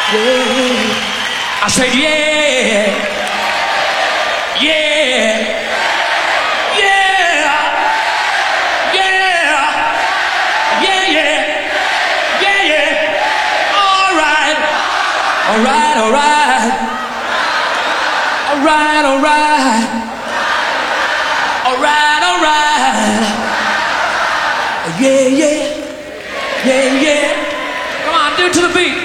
Yeah. I said, yeah. Yeah. Yeah. Yeah. Yeah, yeah. Yeah, yeah. All right. All right, all right. All right, all right. All right, all right. Yeah, yeah. Yeah, yeah. Come on, do it to the beat.